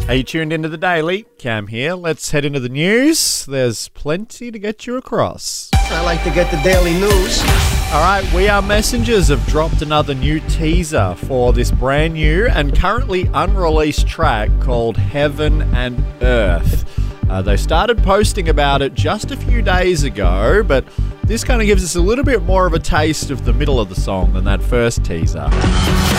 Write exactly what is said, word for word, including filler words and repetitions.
Are you tuned into the Daily? Cam here. Let's head into the news. There's plenty to get you across. I like to get the daily news. All right, We Are Messengers have dropped another new teaser for this brand new and currently unreleased track called Heaven and Earth. Uh, they started posting about it just a few days ago, but this kind of gives us a little bit more of a taste of the middle of the song than that first teaser.